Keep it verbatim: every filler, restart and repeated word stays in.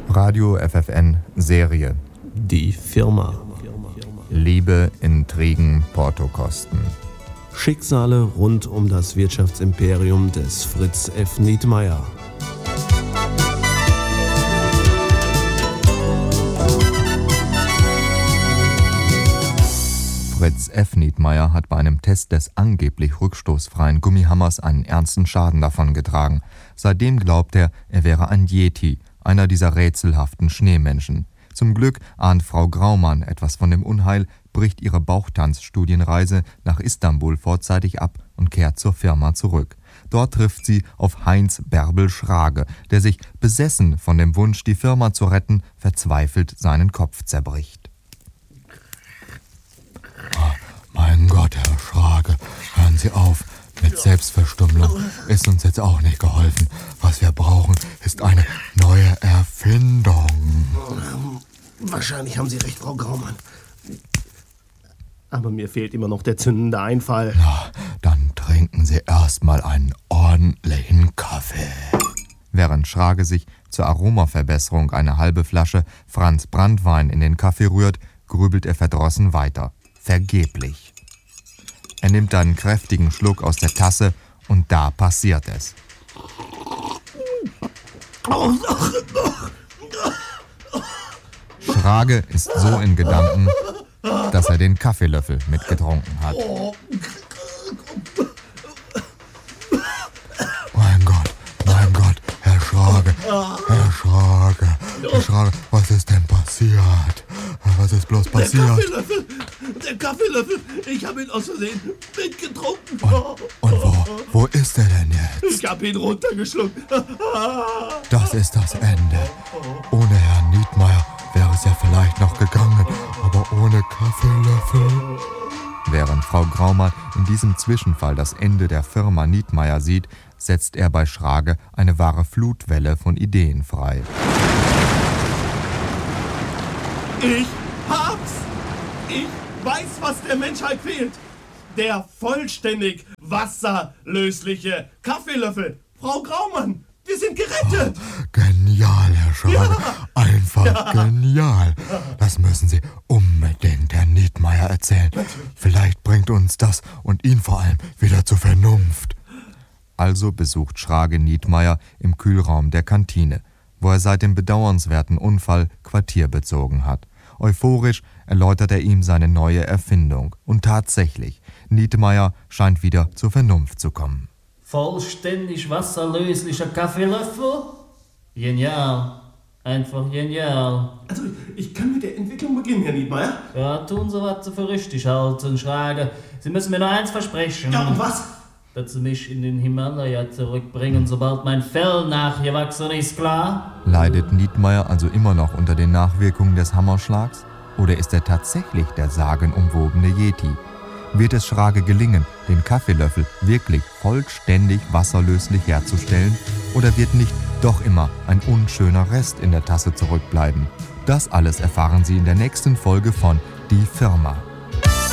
Radio F F N Serie. Die Firma. Liebe, Intrigen, Portokosten. Schicksale rund um das Wirtschaftsimperium des Fritz F. Nietmeyer. Fritz F. Nietmeyer hat bei einem Test des angeblich rückstoßfreien Gummihammers einen ernsten Schaden davongetragen. Seitdem glaubt er, er wäre ein Yeti, einer dieser rätselhaften Schneemenschen. Zum Glück ahnt Frau Graumann etwas von dem Unheil, bricht ihre Bauchtanzstudienreise nach Istanbul vorzeitig ab und kehrt zur Firma zurück. Dort trifft sie auf Heinz Bärbel Schrage, der sich, besessen von dem Wunsch, die Firma zu retten, verzweifelt seinen Kopf zerbricht. Oh, mein Gott, Herr Schrage, hören Sie auf. Mit Selbstverstümmelung ist uns jetzt auch nicht geholfen. Was wir brauchen, ist eine neue Erfindung. Wahrscheinlich haben Sie recht, Frau Graumann. Aber mir fehlt immer noch der zündende Einfall. Na, dann trinken Sie erstmal einen ordentlichen Kaffee. Während Schrage sich zur Aromaverbesserung eine halbe Flasche Franz Branntwein in den Kaffee rührt, grübelt er verdrossen weiter. Vergeblich. Er nimmt einen kräftigen Schluck aus der Tasse und da passiert es. Schrage ist so in Gedanken, dass er den Kaffeelöffel mitgetrunken hat. Mein Gott, mein Gott, Herr Schrage, Herr Schrage, Herr Schrage, was ist denn passiert? Was ist bloß passiert? Der Kaffeelöffel, der Kaffeelöffel, ich habe ihn aus Versehen mitgetrunken. Und, und wo, wo ist er denn jetzt? Ich habe ihn runtergeschluckt. Das ist das Ende. Ohne Herrn Nietmeyer wäre es ja vielleicht noch gegangen, aber ohne Kaffeelöffel. Während Frau Graumann in diesem Zwischenfall das Ende der Firma Nietmeyer sieht, setzt er bei Schrage eine wahre Flutwelle von Ideen frei. Ich hab's! Ich weiß, was der Menschheit fehlt. Der vollständig wasserlösliche Kaffeelöffel. Frau Graumann, wir sind gerettet! Oh, genial, Herr Schrage. Ja. Einfach Ja. genial. Das müssen Sie unbedingt Herrn Nietmeyer erzählen. Vielleicht bringt uns das und ihn vor allem wieder zur Vernunft. Also besucht Schrage Nietmeyer im Kühlraum der Kantine, wo er seit dem bedauernswerten Unfall Quartier bezogen hat. Euphorisch erläutert er ihm seine neue Erfindung. Und tatsächlich, Nietmeyer scheint wieder zur Vernunft zu kommen. Vollständig wasserlöslicher Kaffeelöffel? Genial. Einfach genial. Also, ich kann mit der Entwicklung beginnen, Herr Nietmeyer. Ja, tun Sie, was Sie für richtig halten, Schrage. Sie müssen mir nur eins versprechen. Ja, und was? Dass Sie mich in den Himalaya zurückbringen, sobald mein Fell nachgewachsen ist, klar? Leidet Nietmeyer also immer noch unter den Nachwirkungen des Hammerschlags? Oder ist er tatsächlich der sagenumwobene Yeti? Wird es Schrage gelingen, den Kaffeelöffel wirklich vollständig wasserlöslich herzustellen? Oder wird nicht doch immer ein unschöner Rest in der Tasse zurückbleiben? Das alles erfahren Sie in der nächsten Folge von Die Firma.